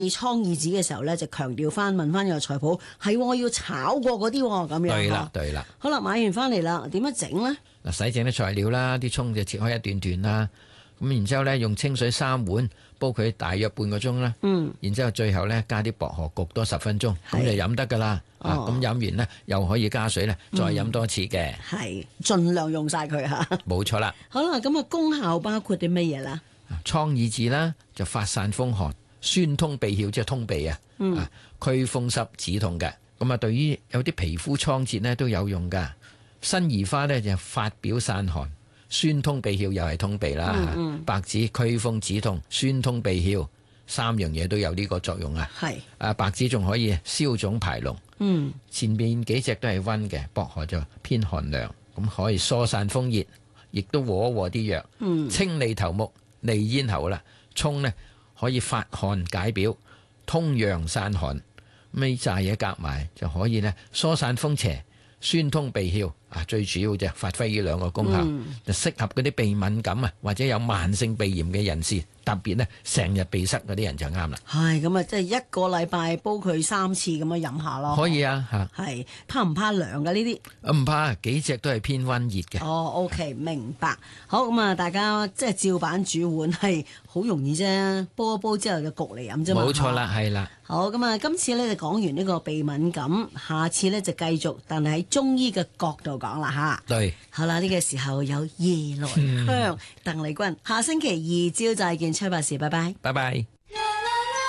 蒼耳子嘅時候咧，就強調翻問翻個菜譜係要炒過嗰啲咁樣。 對啦，對啦。 好啦，買完翻嚟啦，點樣整咧？ 嗱，洗淨啲材料啦，啲葱就切開一段段啦。咁然之後咧，用清水3碗煲佢大約半個鐘啦。然之後最後咧加啲薄荷焗多10分鐘，咁就飲得噶啦。咁飲完呢，又可以加水咧，再飲多次嘅。 係盡量用晒佢吓。 冇錯啦。 好啦，咁功效包括啲乜嘢啦？ 蒼耳子啦，就發散風寒、宣通鼻竅，即係通鼻啊，驅風濕止痛嘅。咁啊，對於有啲皮膚瘡痔呢都有用噶。辛夷花呢，就發表散寒、宣通鼻竅，又係通鼻啦。白芷驅風止痛、宣通鼻竅，3樣嘢都有呢個作用啊。係白芷仲可以消腫排膿。前面幾隻都係溫嘅，薄荷就偏寒涼，咁可以疏散風熱，亦都和啲藥，清利頭目、利咽喉啦。葱呢可以發汗解表、通陽散寒，呢扎嘢夾埋就可以呢疏散風邪、宣通鼻竅。最主要就發揮呢2個功效，就適合嗰啲鼻敏感啊，或者有慢性鼻炎嘅人士，特別呢成日鼻塞嗰啲人就啱啦。 係咁啊，即係1個禮拜煲佢3次咁樣飲下咯。 可以啊， 係怕唔怕涼㗎呢啲？ 唔怕，幾隻都係偏溫熱嘅。 OK， 明白。好咁啊，大家即係照版煮碗係好容易啫，煲一煲之後就焗嚟飲啫嘛。 冇錯啦，係啦。 好咁啊，今次咧就講完呢個鼻敏感，下次咧就繼續，但係喺中醫嘅角度講啦吓。 對。 好啦，呢個時候有夜來香，鄧麗君，下星期2朝再見，崔博士，拜拜。 拜拜。